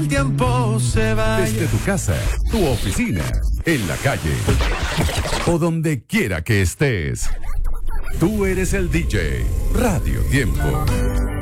el tiempo se va. Desde tu casa, tu oficina, en la calle o donde quiera que estés. Tú eres el DJ. Radio Tiempo.